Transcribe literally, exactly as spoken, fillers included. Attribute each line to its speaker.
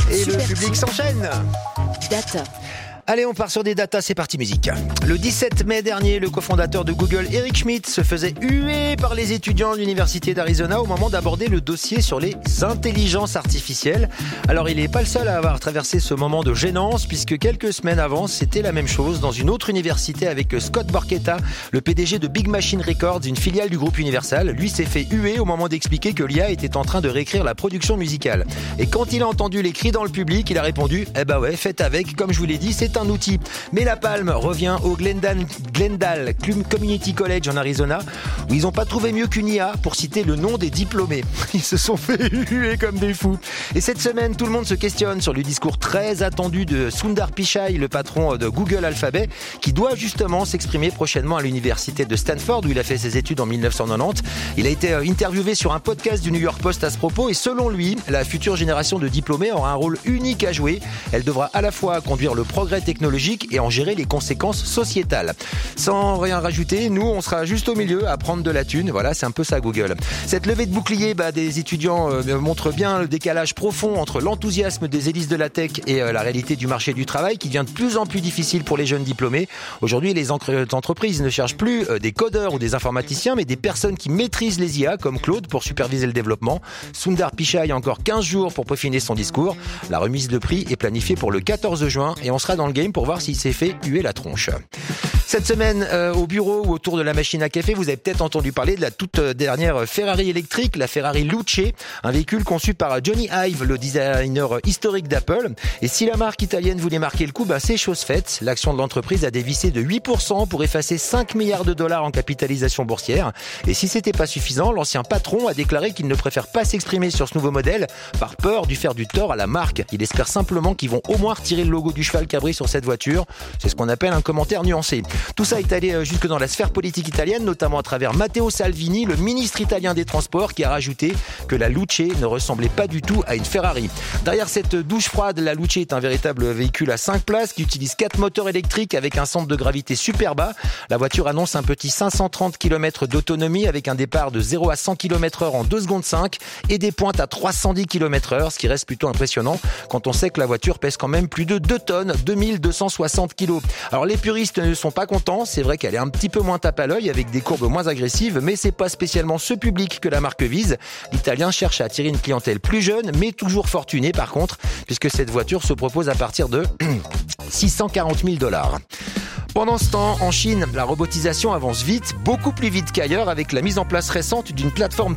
Speaker 1: Et
Speaker 2: Super
Speaker 1: le public
Speaker 2: son.
Speaker 1: s'enchaîne.
Speaker 2: Data.
Speaker 1: Allez, on part sur des datas, c'est parti musique. Le dix-sept mai dernier, le cofondateur de Google, Eric Schmidt, se faisait huer par les étudiants de l'université d'Arizona au moment d'aborder le dossier sur les intelligences artificielles. Alors, il n'est pas le seul à avoir traversé ce moment de gênance, puisque quelques semaines avant, c'était la même chose dans une autre université avec Scott Borchetta, le P D G de Big Machine Records, une filiale du groupe Universal. Lui s'est fait huer au moment d'expliquer que l'I A était en train de réécrire la production musicale. Et quand il a entendu les cris dans le public, il a répondu « Eh bah ouais, faites avec, comme je vous l'ai dit, c'est un outil ». Mais la palme revient au Glendale, Glendale Community College en Arizona, où ils n'ont pas trouvé mieux qu'une I A pour citer le nom des diplômés. Ils se sont fait huer comme des fous. Et cette semaine, tout le monde se questionne sur le discours très attendu de Sundar Pichai, le patron de Google Alphabet, qui doit justement s'exprimer prochainement à l'université de Stanford, où il a fait ses études en dix-neuf cent quatre-vingt-dix. Il a été interviewé sur un podcast du New York Post à ce propos, et selon lui, la future génération de diplômés aura un rôle unique à jouer. Elle devra à la fois conduire le progrès technologique et en gérer les conséquences sociétales. Sans rien rajouter, nous, on sera juste au milieu à prendre de la thune. Voilà, c'est un peu ça Google. Cette levée de bouclier bah, des étudiants euh, montre bien le décalage profond entre l'enthousiasme des élites de la tech et euh, la réalité du marché du travail qui devient de plus en plus difficile pour les jeunes diplômés. Aujourd'hui, les entreprises ne cherchent plus euh, des codeurs ou des informaticiens, mais des personnes qui maîtrisent les I A comme Claude pour superviser le développement. Sundar Pichai a encore quinze jours pour peaufiner son discours. La remise de prix est planifiée pour le quatorze juin et on sera dans le game pour voir s'il s'est fait huer la tronche. Cette semaine, euh, au bureau ou autour de la machine à café, vous avez peut-être entendu parler de la toute dernière Ferrari électrique, la Ferrari Luce, un véhicule conçu par Johnny Ive, le designer historique d'Apple. Et si la marque italienne voulait marquer le coup, bah, c'est chose faite. L'action de l'entreprise a dévissé de huit pour cent pour effacer cinq milliards de dollars en capitalisation boursière. Et si c'était pas suffisant, l'ancien patron a déclaré qu'il ne préfère pas s'exprimer sur ce nouveau modèle par peur de faire du tort à la marque. Il espère simplement qu'ils vont au moins retirer le logo du cheval cabré sur cette voiture. C'est ce qu'on appelle un commentaire nuancé. Tout ça est allé jusque dans la sphère politique italienne, notamment à travers Matteo Salvini, le ministre italien des Transports, qui a rajouté que la Luce ne ressemblait pas du tout à une Ferrari. Derrière cette douche froide, la Luce est un véritable véhicule à cinq places qui utilise quatre moteurs électriques avec un centre de gravité super bas. La voiture annonce un petit cinq cent trente kilomètres d'autonomie avec un départ de zéro à cent kilomètres heure en deux secondes cinq et des pointes à trois cent dix kilomètres heure, ce qui reste plutôt impressionnant quand on sait que la voiture pèse quand même plus de deux tonnes, deux mille deux cent soixante kilos. Alors les puristes ne sont pas contents, c'est vrai qu'elle est un petit peu moins tape à l'œil avec des courbes moins agressives, mais c'est pas spécialement ce public que la marque vise. L'Italien cherche à attirer une clientèle plus jeune, mais toujours fortunée par contre, puisque cette voiture se propose à partir de six cent quarante mille dollars. Pendant ce temps, en Chine, la robotisation avance vite, beaucoup plus vite qu'ailleurs, avec la mise en place récente d'une plateforme